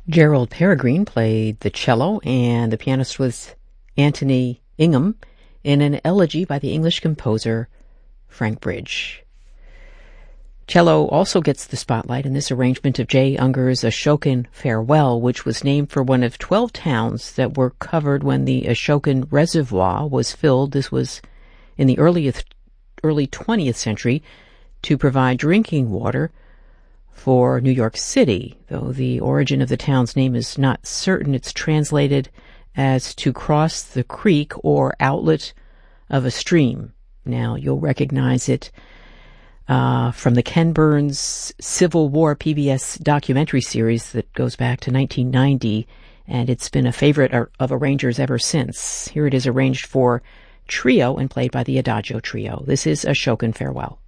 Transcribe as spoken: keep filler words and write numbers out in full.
Gerald Peregrine played the cello, and the pianist was Anthony Ingham in an elegy by the English composer Frank Bridge. Cello also gets the spotlight in this arrangement of J. Unger's Ashokan Farewell, which was named for one of twelve towns that were covered when the Ashokan Reservoir was filled. This was in the early, early twentieth century to provide drinking water for New York City, though the origin of the town's name is not certain. It's translated as to cross the creek or outlet of a stream. Now, you'll recognize it uh, from the Ken Burns Civil War P B S documentary series that goes back to nineteen ninety, and it's been a favorite of arrangers ever since. Here it is arranged for trio and played by the Adagio Trio. This is Ashokan Farewell.